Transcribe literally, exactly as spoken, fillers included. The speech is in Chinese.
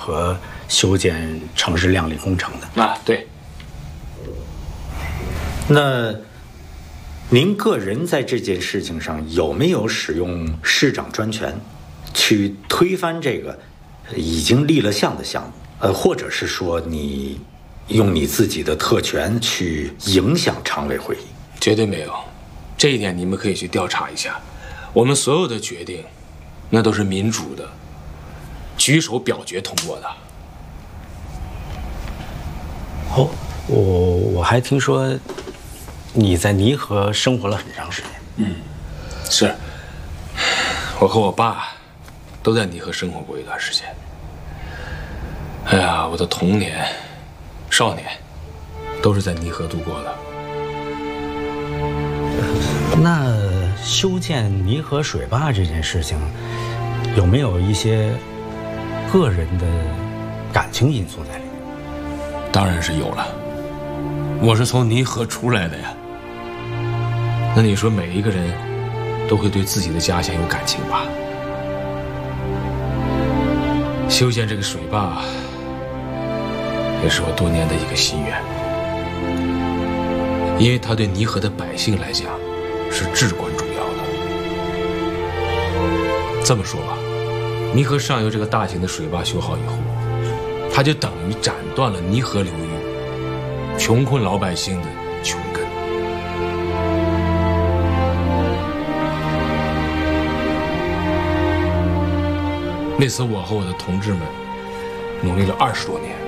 和修建城市亮里工程的。 啊，对。 那您个人在这件事情上有没有使用市长专权，去推翻这个已经立了项的项目？呃，或者是说你用你自己的特权去影响常委会议？ 绝对没有，这一点你们可以去调查一下。我们所有的决定，那都是民主的，举手表决通过的。 哦，我我还听说你在泥河生活了很长时间。 嗯，是，我和我爸都在泥河生活过一段时间。哎呀，我的童年、少年都是在泥河度过的。 那修建泥河水坝这件事情，有没有一些个人的感情因素在里面？ 当然是有了，我是从泥河出来的呀。那你说每一个人都会对自己的家乡有感情吧？修建这个水坝也是我多年的一个心愿，因为它对泥河的百姓来讲是至关重要的。这么说吧，泥河上游这个大型的水坝修好以后，它就等于斩断了泥河流域穷困老百姓的穷根。那次我和我的同志们努力了二十多年，